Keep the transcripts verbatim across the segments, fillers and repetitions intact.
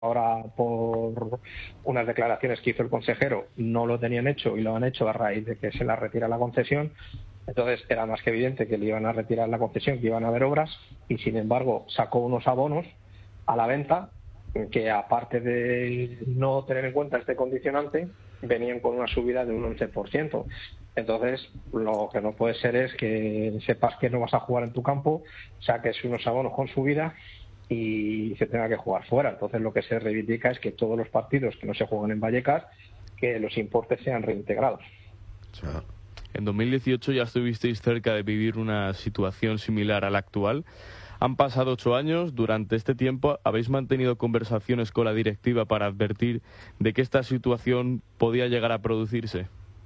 ahora por unas declaraciones que hizo el consejero no lo tenían hecho y lo han hecho a raíz de que se la retira la concesión. Entonces era más que evidente que le iban a retirar la concesión, que iban a haber obras, y sin embargo sacó unos abonos a la venta que, aparte de no tener en cuenta este condicionante, venían con una subida de un once por ciento. Entonces, lo que no puede ser es que sepas que no vas a jugar en tu campo, saques unos abonos con subida y se tenga que jugar fuera. Entonces, lo que se reivindica es que todos los partidos que no se juegan en Vallecas, que los importes sean reintegrados. Ja. En dos mil dieciocho ya estuvisteis cerca de vivir una situación similar a la actual. Han pasado ocho años. Durante este tiempo, ¿habéis mantenido conversaciones con la directiva para advertir de que esta situación podía llegar a producirse?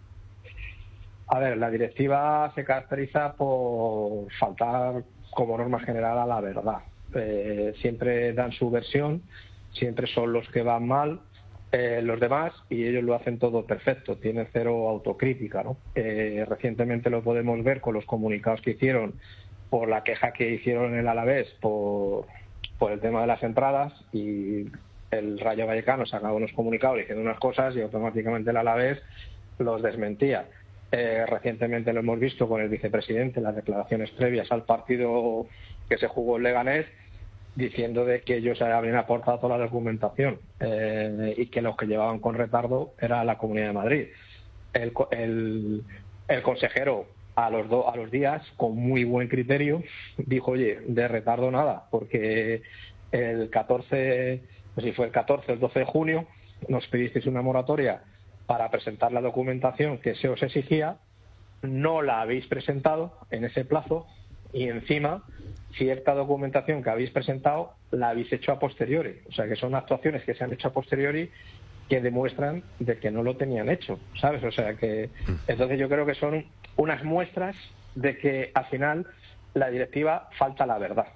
A ver, la directiva se caracteriza por faltar, como norma general, a la verdad. Eh, siempre dan su versión, siempre son los que van mal, eh, los demás, y ellos lo hacen todo perfecto, tienen cero autocrítica, ¿no? Eh, recientemente lo podemos ver con los comunicados que hicieron por la queja que hicieron en el Alavés por, por el tema de las entradas, y el Rayo Vallecano sacaba unos comunicados diciendo unas cosas y automáticamente el Alavés los desmentía. Eh, recientemente lo hemos visto con el vicepresidente, las declaraciones previas al partido que se jugó en Leganés, diciendo de que ellos habían aportado toda la documentación eh, y que los que llevaban con retardo era la Comunidad de Madrid. El, el, el consejero a los, do, a los días, con muy buen criterio, dijo, oye, de retardo nada, porque el catorce, no sé si fue el catorce o el doce de junio, nos pedisteis una moratoria para presentar la documentación que se os exigía, no la habéis presentado en ese plazo, y encima cierta documentación que habéis presentado la habéis hecho a posteriori. O sea, que son actuaciones que se han hecho a posteriori que demuestran de que no lo tenían hecho, ¿sabes? O sea, que entonces yo creo que son unas muestras de que al final la directiva falta la verdad.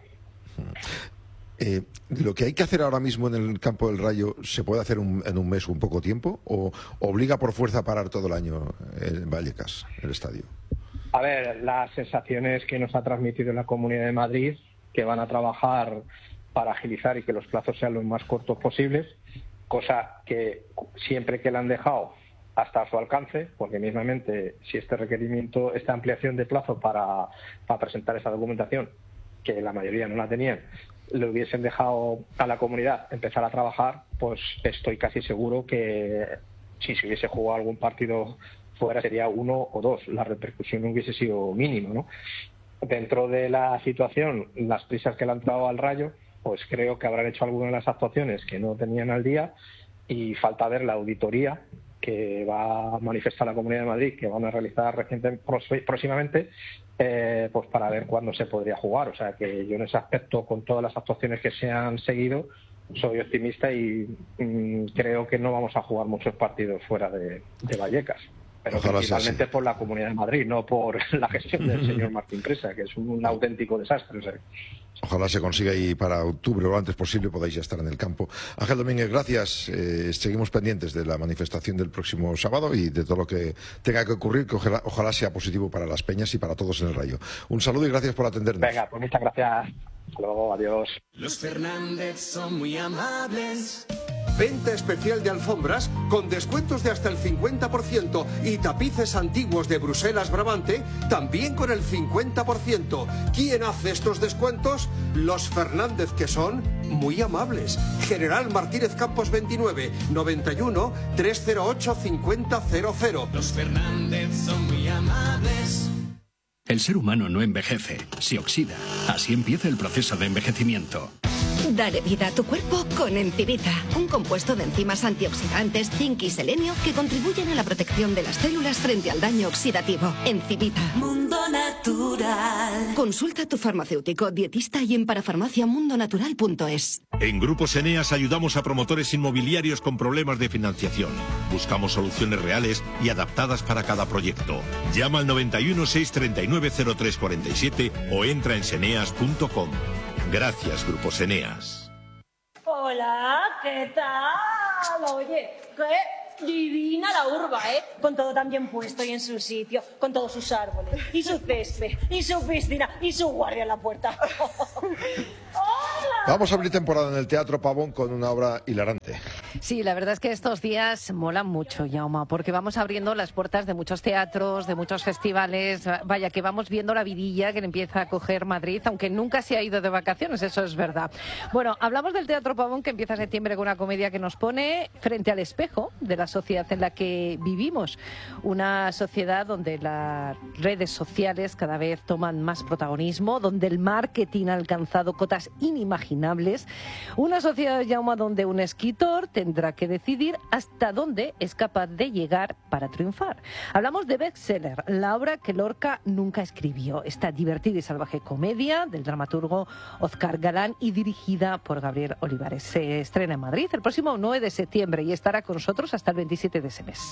Eh, ¿Lo que hay que hacer ahora mismo en el campo del Rayo se puede hacer un, en un mes o un poco tiempo? ¿O obliga por fuerza a parar todo el año en Vallecas, el estadio? A ver, las sensaciones que nos ha transmitido la Comunidad de Madrid, que van a trabajar para agilizar y que los plazos sean los más cortos posibles, cosa que siempre que la han dejado hasta a su alcance, porque mismamente si este requerimiento, esta ampliación de plazo para, para presentar esa documentación, que la mayoría no la tenían, le hubiesen dejado a la comunidad empezar a trabajar, pues estoy casi seguro que si se hubiese jugado algún partido fuera sería uno o dos, la repercusión hubiese sido mínima, ¿no? Dentro de la situación, las prisas que le han dado al Rayo, pues creo que habrán hecho algunas de las actuaciones que no tenían al día, y falta ver la auditoría que va a manifestar la Comunidad de Madrid, que van a realizar reciente, próximamente, eh, pues para ver cuándo se podría jugar. O sea que yo en ese aspecto, con todas las actuaciones que se han seguido, soy optimista y mmm, creo que no vamos a jugar muchos partidos fuera de, de Vallecas. Pero ojalá principalmente por la Comunidad de Madrid, no por la gestión del señor Martín Presa, que es un, un auténtico desastre. O sea. Ojalá se consiga y para octubre o lo antes posible podáis ya estar en el campo. Ángel Domínguez, gracias. Eh, seguimos pendientes de la manifestación del próximo sábado y de todo lo que tenga que ocurrir, que ojalá, ojalá sea positivo para las Peñas y para todos en el Rayo. Un saludo y gracias por atendernos. Venga, pues muchas gracias. Hasta luego, adiós. Los Fernández son muy amables. Venta especial de alfombras con descuentos de hasta el cincuenta por ciento y tapices antiguos de Bruselas Brabante también con el cincuenta por ciento. ¿Quién hace estos descuentos? Los Fernández, que son muy amables. General Martínez Campos veintinueve, noventa y uno, trescientos ocho, cincuenta cero cero. Los Fernández son muy amables. El ser humano no envejece, se oxida. Así empieza el proceso de envejecimiento. Dale vida a tu cuerpo con Encivita, un compuesto de enzimas antioxidantes, zinc y selenio que contribuyen a la protección de las células frente al daño oxidativo. Encivita. Mundo Natural. Consulta a tu farmacéutico, dietista y en parafarmaciamundonatural punto es. En Grupos Eneas ayudamos a promotores inmobiliarios con problemas de financiación. Buscamos soluciones reales y adaptadas para cada proyecto. Llama al noventa y uno, seiscientos treinta y nueve, cero tres cuarenta y siete o entra en seneas punto com. Gracias, Grupos Eneas. Hola, ¿qué tal? Oye, qué divina la urba, ¿eh? Con todo tan bien puesto y en su sitio, con todos sus árboles, y su césped, y su piscina, y su guardia en la puerta. ¡Hola! Vamos a abrir temporada en el Teatro Pavón con una obra hilarante. Sí, la verdad es que estos días molan mucho, Jaume, porque vamos abriendo las puertas de muchos teatros, de muchos festivales. Vaya, que vamos viendo la vidilla que empieza a coger Madrid, aunque nunca se ha ido de vacaciones, eso es verdad. Bueno, hablamos del Teatro Pavón, que empieza en septiembre con una comedia que nos pone frente al espejo de la sociedad en la que vivimos. Una sociedad donde las redes sociales cada vez toman más protagonismo, donde el marketing ha alcanzado cotas inimaginables. Una sociedad, Jaume, donde un escritor tendrá que decidir hasta dónde es capaz de llegar para triunfar. Hablamos de Bestseller, la obra que Lorca nunca escribió. Esta divertida y salvaje comedia del dramaturgo Óscar Galán y dirigida por Gabriel Olivares. Se estrena en Madrid el próximo nueve de septiembre y estará con nosotros hasta el veintisiete de ese mes.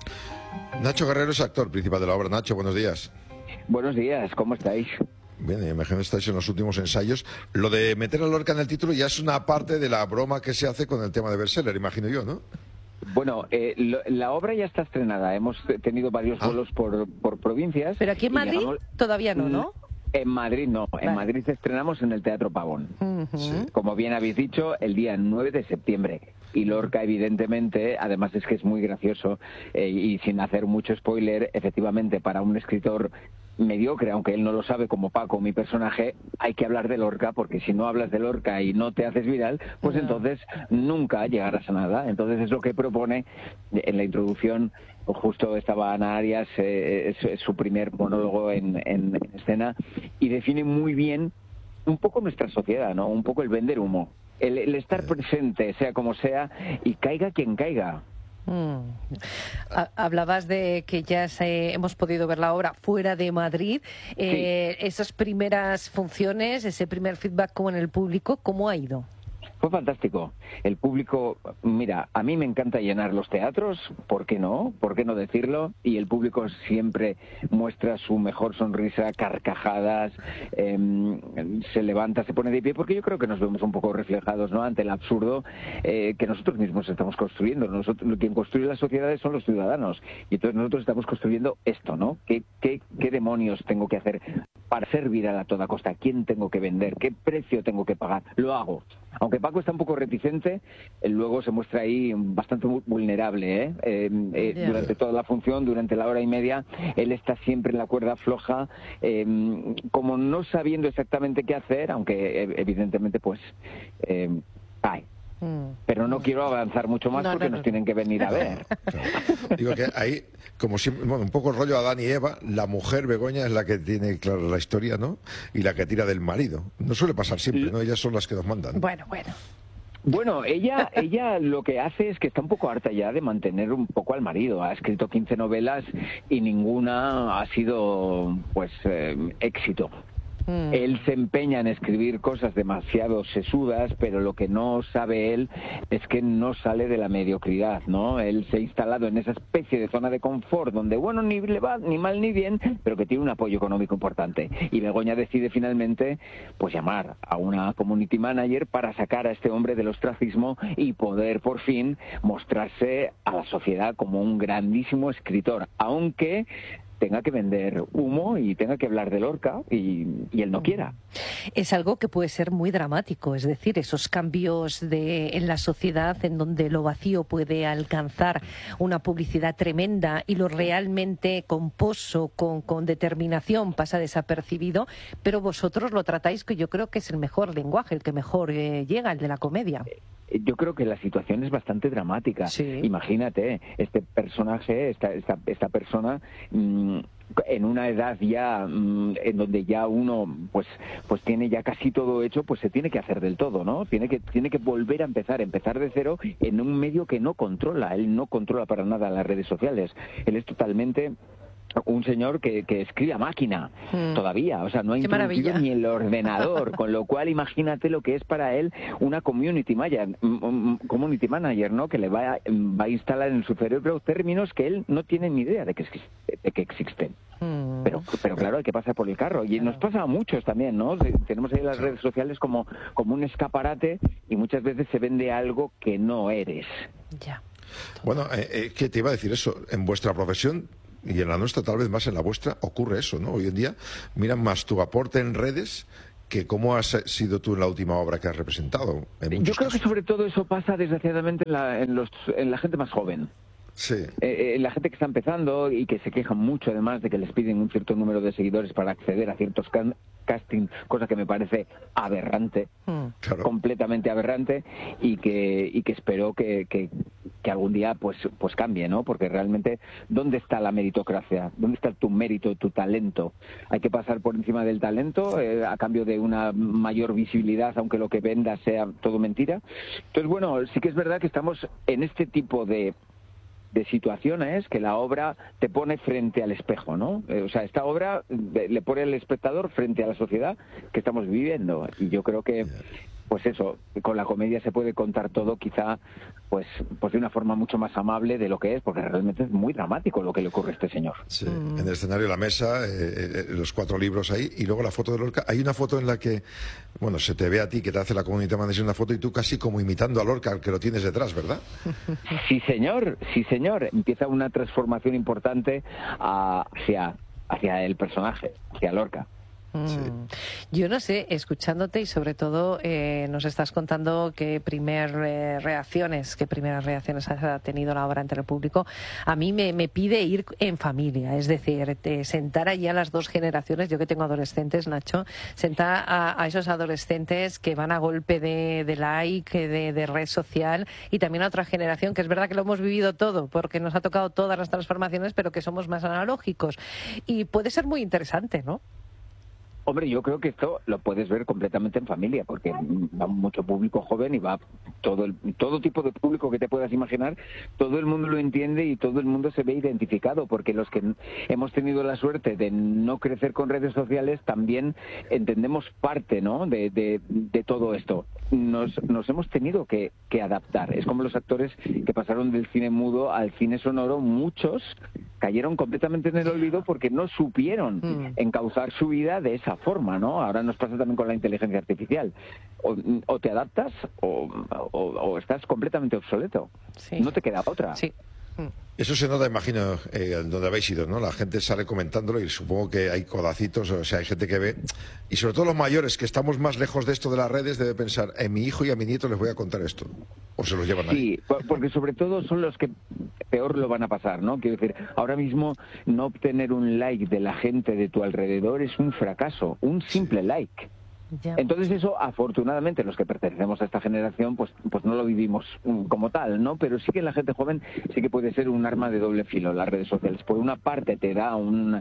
Nacho Guerrero es actor principal de la obra. Nacho, buenos días. Buenos días, ¿cómo estáis? Bien, me imagino que estáis en los últimos ensayos. Lo de meter a Lorca en el título ya es una parte de la broma que se hace con el tema de Bestseller, imagino yo, ¿no? Bueno, eh, lo, la obra ya está estrenada. Hemos tenido varios ah. vuelos por, por provincias. Pero aquí en Madrid llegamos... todavía no, ¿no? En Madrid no, vale. En Madrid estrenamos en el Teatro Pavón. Uh-huh. Sí. Como bien habéis dicho, el día nueve de septiembre. Y Lorca, evidentemente, además es que es muy gracioso, eh, y sin hacer mucho spoiler, efectivamente, para un escritor mediocre, aunque él no lo sabe, como Paco, mi personaje, hay que hablar de Lorca, porque si no hablas de Lorca y no te haces viral, pues no. entonces nunca llegarás a nada. Entonces es lo que propone en la introducción. Justo estaba Ana Arias, eh, es, es su primer monólogo en, en, en escena, y define muy bien un poco nuestra sociedad, ¿no? Un poco el vender humo, el, el estar presente, sea como sea, y caiga quien caiga. Mm. Hablabas de que ya se, hemos podido ver la obra fuera de Madrid. Eh, sí. Esas primeras funciones, ese primer feedback como en el público, ¿cómo ha ido? Fue fantástico. El público, mira, a mí me encanta llenar los teatros, ¿por qué no? ¿Por qué no decirlo? Y el público siempre muestra su mejor sonrisa, carcajadas, eh, se levanta, se pone de pie, porque yo creo que nos vemos un poco reflejados, ¿no?, ante el absurdo eh, que nosotros mismos estamos construyendo. Nosotros, quien construye las sociedades son los ciudadanos, y entonces nosotros estamos construyendo esto, ¿no? ¿Qué, qué, qué demonios tengo que hacer para ser viral a toda costa? ¿Quién tengo que vender? ¿Qué precio tengo que pagar? Lo hago. Aunque Paco está un poco reticente, él luego se muestra ahí bastante vulnerable, ¿eh? Eh, eh, yeah. Durante toda la función, durante la hora y media, él está siempre en la cuerda floja, eh, como no sabiendo exactamente qué hacer, aunque evidentemente pues eh, hay. Pero no quiero avanzar mucho más no, porque no, no. nos tienen que venir a ver. Claro. Digo que ahí, como siempre, bueno, un poco el rollo Adán y Eva, la mujer Begoña es la que tiene clara la historia, ¿no? Y la que tira del marido. No suele pasar siempre, ¿no? Ellas son las que nos mandan. Bueno, bueno. Bueno, ella ella lo que hace es que está un poco harta ya de mantener un poco al marido. Ha escrito quince novelas y ninguna ha sido, pues, eh, éxito. Mm. Él se empeña en escribir cosas demasiado sesudas, pero lo que no sabe él es que no sale de la mediocridad, ¿no? Él se ha instalado en esa especie de zona de confort donde, bueno, ni le va ni mal ni bien, pero que tiene un apoyo económico importante. Y Begoña decide finalmente, pues, llamar a una community manager para sacar a este hombre del ostracismo y poder por fin mostrarse a la sociedad como un grandísimo escritor, aunque tenga que vender humo y tenga que hablar de Lorca y, y él no quiera. Es algo que puede ser muy dramático, es decir, esos cambios de, en la sociedad en donde lo vacío puede alcanzar una publicidad tremenda y lo realmente composo, con, con determinación, pasa desapercibido, pero vosotros lo tratáis, que yo creo que es el mejor lenguaje, el que mejor eh, llega, el de la comedia. Yo creo que la situación es bastante dramática. Sí. Imagínate, este personaje, esta, esta, esta persona, mmm, en una edad ya mmm, en donde ya uno pues pues tiene ya casi todo hecho, pues se tiene que hacer del todo, ¿no? Tiene que tiene que volver a empezar, empezar de cero en un medio que no controla. Él no controla para nada las redes sociales. Él es totalmente un señor que, que escribe a máquina mm. todavía, o sea, no ha Qué introducido maravilla. ni el ordenador, con lo cual imagínate lo que es para él una community manager, community manager, ¿no? Que le va a, va a instalar en su cerebro términos que él no tiene ni idea de que, de que existen. Mm. Pero, pero claro, hay que pasar por el carro. Y nos pasa a muchos también, ¿no? Tenemos ahí las redes sociales como, como un escaparate y muchas veces se vende algo que no eres. Ya. Bueno, eh, eh, ¿qué te iba a decir eso? En vuestra profesión y en la nuestra, tal vez más en la vuestra, ocurre eso, ¿no? Hoy en día miran más tu aporte en redes que cómo has sido tú en la última obra que has representado. En Yo creo casos. que sobre todo eso pasa desgraciadamente en la, en los, en la gente más joven. Sí. Eh, eh, la gente que está empezando y que se quejan mucho además de que les piden un cierto número de seguidores para acceder a ciertos can castings, cosa que me parece aberrante, Mm. Claro. completamente aberrante, y que, y que espero que, que, que algún día pues, pues cambie, ¿no? Porque realmente, ¿dónde está la meritocracia? ¿Dónde está tu mérito, tu talento? Hay que pasar por encima del talento eh, a cambio de una mayor visibilidad, aunque lo que venda sea todo mentira. Entonces, bueno, sí que es verdad que estamos en este tipo de de situaciones que la obra te pone frente al espejo, ¿no? Eh, o sea, esta obra de, le pone al espectador frente a la sociedad que estamos viviendo. Y yo creo que, pues eso, con la comedia se puede contar todo, quizá, pues, pues de una forma mucho más amable de lo que es, porque realmente es muy dramático lo que le ocurre a este señor. Sí. En el escenario, la mesa, eh, eh, los cuatro libros ahí, y luego la foto de Lorca. Hay una foto en la que, bueno, se te ve a ti, que te hace la Community Manager una foto, y tú casi como imitando a Lorca, que lo tienes detrás, ¿verdad? Sí, señor, sí, señor. Empieza una transformación importante a, hacia, hacia el personaje, hacia Lorca. Sí. Yo no sé, escuchándote y sobre todo eh, nos estás contando qué primer eh, reacciones, qué primeras reacciones ha tenido la obra entre el público. A mí me, me pide ir en familia, es decir, te, sentar allí a las dos generaciones, yo que tengo adolescentes, Nacho, sentar a, a esos adolescentes que van a golpe de, de like, de, de red social, y también a otra generación, que es verdad que lo hemos vivido todo, porque nos ha tocado todas las transformaciones, pero que somos más analógicos. Y puede ser muy interesante, ¿no? Hombre, yo creo que esto lo puedes ver completamente en familia, porque va mucho público joven y va todo el, todo tipo de público que te puedas imaginar, todo el mundo lo entiende y todo el mundo se ve identificado, porque los que hemos tenido la suerte de no crecer con redes sociales también entendemos parte, ¿no?, de, de, de todo esto. Nos, nos hemos tenido que, que adaptar. Es como los actores que pasaron del cine mudo al cine sonoro, muchos cayeron completamente en el olvido porque no supieron mm. encauzar su vida de esa forma, ¿no? Ahora nos pasa también con la inteligencia artificial. O, o te adaptas o, o, o estás completamente obsoleto. Sí. No te queda otra. Sí. Eso se nota, imagino, eh, donde habéis ido, ¿no? La gente sale comentándolo y supongo que hay codacitos, o sea, hay gente que ve. Y sobre todo los mayores, que estamos más lejos de esto de las redes, debe pensar, en mi hijo y a mi nieto les voy a contar esto. O se los llevan ahí. Sí, porque sobre todo son los que peor lo van a pasar, ¿no? Quiero decir, ahora mismo no obtener un like de la gente de tu alrededor es un fracaso, un simple sí. like. Ya. Entonces eso, afortunadamente, los que pertenecemos a esta generación, pues pues no lo vivimos como tal, ¿no? Pero sí que la gente joven sí que puede ser un arma de doble filo, las redes sociales. Por una parte te da un,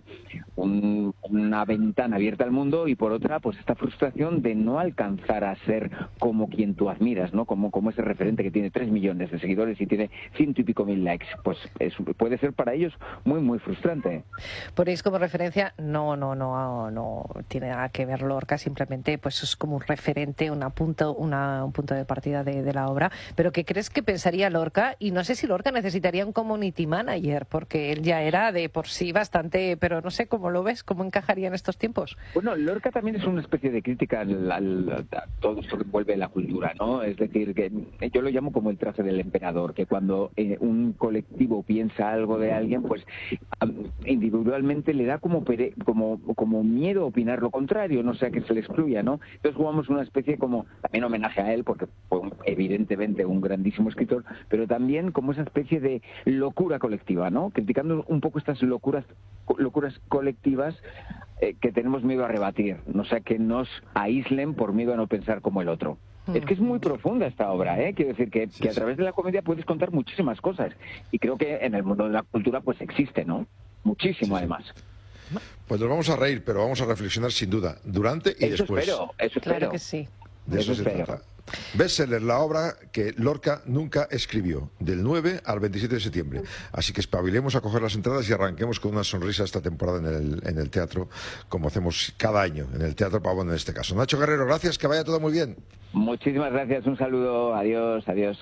un, una ventana abierta al mundo, y por otra, pues esta frustración de no alcanzar a ser como quien tú admiras, ¿no? Como, como ese referente que tiene tres millones de seguidores y tiene ciento y pico mil likes. Pues es, puede ser para ellos muy, muy frustrante. Ponéis como referencia, no, no, no, no tiene nada que ver Lorca, simplemente pues es como un referente, una punto, una, un punto de partida de, de la obra. Pero ¿qué crees que pensaría Lorca? Y no sé si Lorca necesitaría un community manager, porque él ya era de por sí bastante, pero no sé cómo lo ves, cómo encajaría en estos tiempos. Bueno, Lorca también es una especie de crítica al, al, a todo esto que envuelve la cultura, ¿no? Es decir, que yo lo llamo como el traje del emperador, que cuando eh, un colectivo piensa algo de alguien, pues individualmente le da como, pere, como, como miedo a opinar lo contrario, no sea que se le excluya, ¿no? Entonces jugamos una especie como, también homenaje a él, porque fue un, evidentemente un grandísimo escritor, pero también como esa especie de locura colectiva, ¿no? Criticando un poco estas locuras locuras colectivas eh, que tenemos miedo a rebatir, no sea que nos aíslen por miedo a no pensar como el otro. Mm. Es que es muy profunda esta obra, ¿eh? Quiero decir que, que a través de la comedia puedes contar muchísimas cosas, y creo que en el mundo de la cultura pues existe, ¿no? Muchísimo, sí, además. Pues nos vamos a reír, pero vamos a reflexionar sin duda, durante y eso después. Espero, eso espero. Claro que sí. De eso, eso se espero. trata. Bestseller, la obra que Lorca nunca escribió, del nueve al veintisiete de septiembre. Así que espabilemos a coger las entradas y arranquemos con una sonrisa esta temporada en el, en el teatro, como hacemos cada año, en el Teatro Pavón en este caso. Nacho Guerrero, gracias, que vaya todo muy bien. Muchísimas gracias, un saludo, adiós, adiós.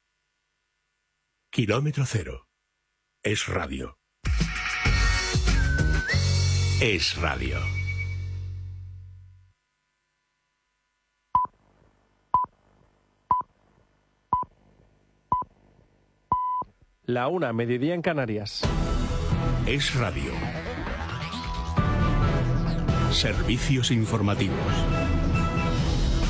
Kilómetro Cero. Es radio. Es radio. La una, mediodía en Canarias. Es radio. Servicios informativos.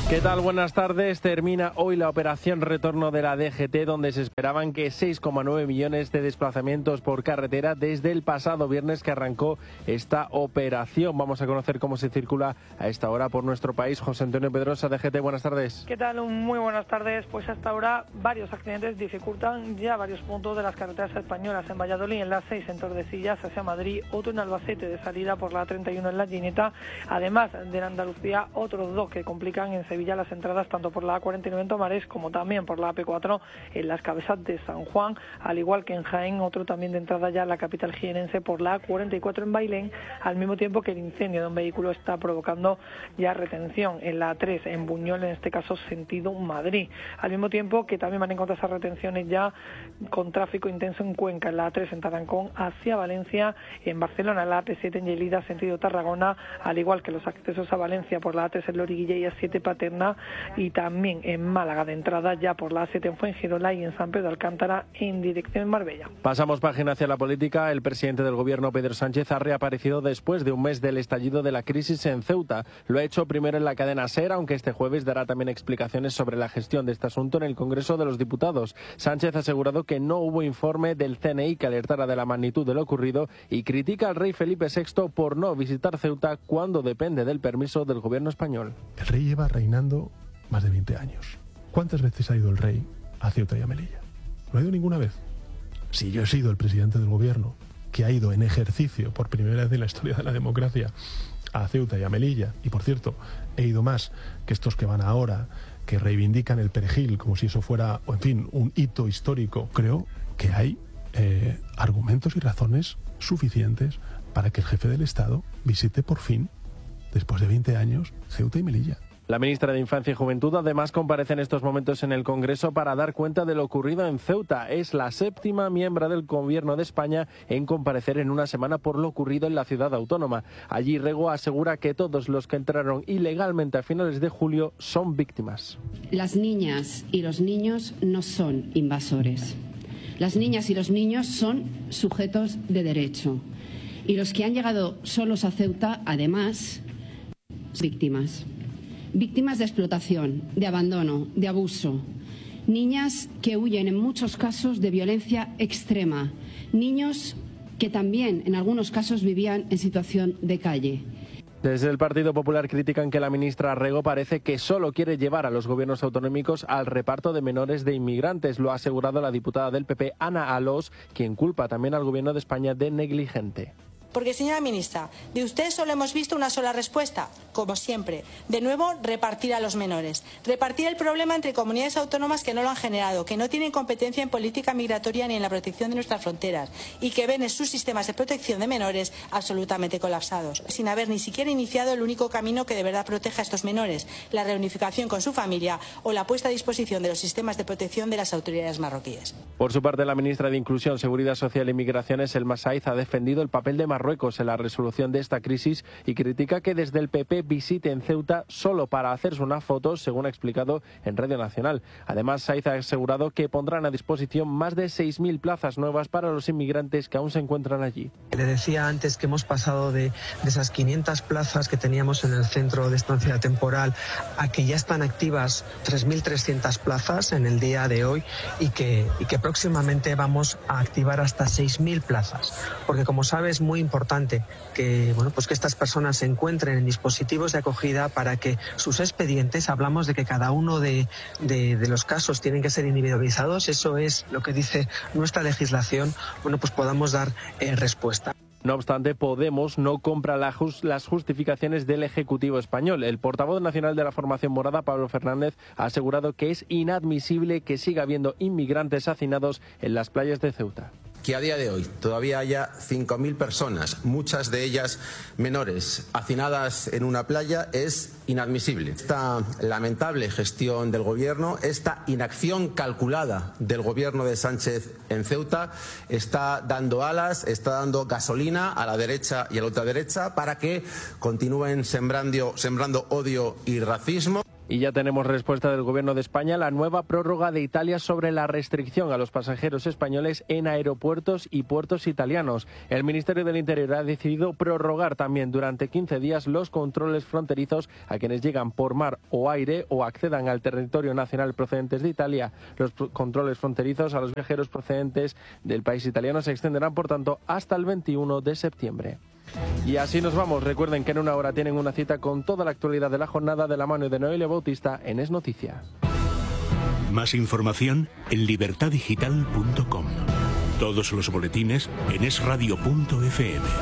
¿Qué tal? Buenas tardes. Termina hoy la operación retorno de la D G T, donde se esperaban que seis coma nueve millones de desplazamientos por carretera desde el pasado viernes que arrancó esta operación. Vamos a conocer cómo se circula a esta hora por nuestro país. José Antonio Pedrosa, D G T, buenas tardes. ¿Qué tal? Muy buenas tardes. Pues hasta ahora varios accidentes dificultan ya varios puntos de las carreteras españolas. En Valladolid, en la seis en Tordesillas hacia Madrid, otro en Albacete de salida por la treinta y uno en La Gineta. Además de en Andalucía, otros dos que complican en Sevilla las entradas tanto por la A cuarenta y nueve en Tomares como también por la A P cuatro en las cabezas de San Juan, al igual que en Jaén, otro también de entrada ya a la capital jienense por la A cuarenta y cuatro en Bailén, al mismo tiempo que el incendio de un vehículo está provocando ya retención en la A tres en Buñol, en este caso sentido Madrid, al mismo tiempo que también van a encontrar esas retenciones ya con tráfico intenso en Cuenca, en la A tres en Tarancón hacia Valencia, en Barcelona en la A P siete en Lleida sentido Tarragona, al igual que los accesos a Valencia por la A tres en Loriguilla y A siete Paterna, y también en Málaga de entrada ya por la A siete en Fuengirola y en San Pedro de Alcántara en dirección Marbella. Pasamos página hacia la política. El presidente del gobierno, Pedro Sánchez, ha reaparecido después de un mes del estallido de la crisis en Ceuta. Lo ha hecho primero en la cadena SER, aunque este jueves dará también explicaciones sobre la gestión de este asunto en el Congreso de los Diputados. Sánchez ha asegurado que no hubo informe del C N I que alertara de la magnitud de lo ocurrido y critica al rey Felipe sexto por no visitar Ceuta cuando depende del permiso del gobierno español. El rey lleva reinando más de veinte años. ¿Cuántas veces ha ido el rey a Ceuta y a Melilla? ¿No ha ido ninguna vez? Si yo he sido el presidente del gobierno que ha ido en ejercicio por primera vez en la historia de la democracia a Ceuta y a Melilla, y por cierto, he ido más que estos que van ahora, que reivindican el perejil como si eso fuera, en fin, un hito histórico, creo que hay eh, argumentos y razones suficientes para que el jefe del Estado visite por fin, después de veinte años, Ceuta y Melilla. La ministra de Infancia y Juventud además comparece en estos momentos en el Congreso para dar cuenta de lo ocurrido en Ceuta. Es la séptima miembro del Gobierno de España en comparecer en una semana por lo ocurrido en la ciudad autónoma. Allí Rego asegura que todos los que entraron ilegalmente a finales de julio son víctimas. Las niñas y los niños no son invasores. Las niñas y los niños son sujetos de derecho. Y los que han llegado solos a Ceuta, además, son víctimas. Víctimas de explotación, de abandono, de abuso. Niñas que huyen en muchos casos de violencia extrema. Niños que también en algunos casos vivían en situación de calle. Desde el Partido Popular critican que la ministra Rego parece que solo quiere llevar a los gobiernos autonómicos al reparto de menores de inmigrantes. Lo ha asegurado la diputada del P P, Ana Alós, quien culpa también al gobierno de España de negligente. Porque, señora ministra, de usted solo hemos visto una sola respuesta, como siempre. De nuevo, repartir a los menores. Repartir el problema entre comunidades autónomas que no lo han generado, que no tienen competencia en política migratoria ni en la protección de nuestras fronteras y que ven en sus sistemas de protección de menores absolutamente colapsados, sin haber ni siquiera iniciado el único camino que de verdad proteja a estos menores, la reunificación con su familia o la puesta a disposición de los sistemas de protección de las autoridades marroquíes. Por su parte, la ministra de Inclusión, Seguridad Social y Migraciones, Elma Saiz, ha defendido el papel de Marruecos en la resolución de esta crisis y critica que desde el P P visiten Ceuta solo para hacerse una foto, según ha explicado en Radio Nacional. Además, Saiz ha asegurado que pondrán a disposición más de seis mil plazas nuevas para los inmigrantes que aún se encuentran allí. Le decía antes que hemos pasado de, de esas quinientas plazas que teníamos en el centro de estancia temporal a que ya están activas tres mil trescientas plazas en el día de hoy y que, y que próximamente vamos a activar hasta seis mil plazas. Porque, como sabe, es muy importante que, bueno, pues que estas personas se encuentren en dispositivos de acogida para que sus expedientes, hablamos de que cada uno de, de, de los casos tienen que ser individualizados, eso es lo que dice nuestra legislación, bueno, pues podamos dar eh, respuesta. No obstante, Podemos no compra la just, las justificaciones del Ejecutivo español. El portavoz nacional de la formación morada, Pablo Fernández, ha asegurado que es inadmisible que siga habiendo inmigrantes hacinados en las playas de Ceuta. Que a día de hoy todavía haya cinco mil personas, muchas de ellas menores, hacinadas en una playa es inadmisible. Esta lamentable gestión del Gobierno, esta inacción calculada del Gobierno de Sánchez en Ceuta está dando alas, está dando gasolina a la derecha y a la ultraderecha para que continúen sembrando, sembrando odio y racismo. Y ya tenemos respuesta del Gobierno de España, la nueva prórroga de Italia sobre la restricción a los pasajeros españoles en aeropuertos y puertos italianos. El Ministerio del Interior ha decidido prorrogar también durante quince días los controles fronterizos a quienes llegan por mar o aire o accedan al territorio nacional procedentes de Italia. Los controles fronterizos a los viajeros procedentes del país italiano se extenderán, por tanto, hasta el veintiuno de septiembre. Y así nos vamos. Recuerden que en una hora tienen una cita con toda la actualidad de la jornada de la mano de Noelia Bautista en Es Noticia. Más información en libertad digital punto com. Todos los boletines en es radio punto efe eme.